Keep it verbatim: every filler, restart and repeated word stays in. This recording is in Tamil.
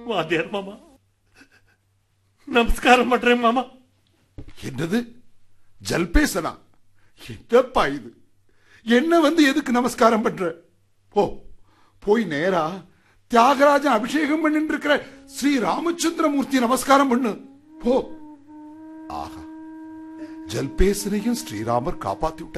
வாத்தியார் மாமா, நமஸ்காரம் பண்றேன் மாமா. என்னது ஜல்பேசனா? என்னப்பா இது? என்ன வந்து எதுக்கு நமஸ்காரம் பண்ற? போ, போய் நேரா தியாகராஜன் அபிஷேகம் பண்ணிட்டு இருக்கிற ஸ்ரீ ராமச்சந்திரமூர்த்தி நமஸ்காரம் பண்ணு போ. ஆகா, ஜல்பேசனையும் ஸ்ரீராமர் காப்பாத்தி விட்டார்.